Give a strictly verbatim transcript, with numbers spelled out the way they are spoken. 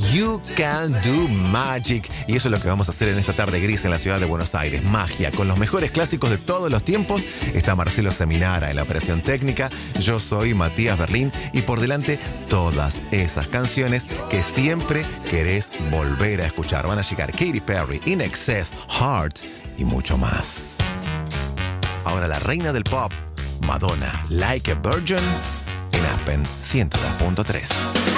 You Can Do Magic. Y eso es lo que vamos a hacer en esta tarde gris en la ciudad de Buenos Aires. Magia, con los mejores clásicos de todos los tiempos. Está Marcelo Seminara en la operación técnica. Yo soy Matías Berlín. Y por delante, todas esas canciones que siempre querés volver a escuchar. Van a llegar Katy Perry, In Excess, Heart y mucho más. Ahora la reina del pop, Madonna, Like a Virgin, en Aspen ciento dos punto tres.